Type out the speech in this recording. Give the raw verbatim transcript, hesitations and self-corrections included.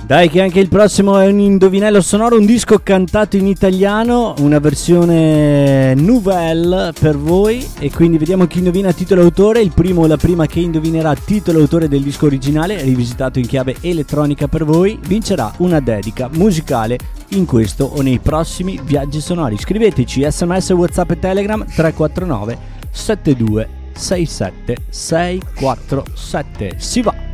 Dai che anche il prossimo è un indovinello sonoro, un disco cantato in italiano, una versione nouvelle per voi, e quindi vediamo chi indovina titolo e autore. Il primo o la prima che indovinerà titolo e autore del disco originale, rivisitato in chiave elettronica per voi, vincerà una dedica musicale in questo o nei prossimi viaggi sonori. Scriveteci sms, whatsapp e telegram tre quattro nove sette due sei sette sei quattro sette. Si va!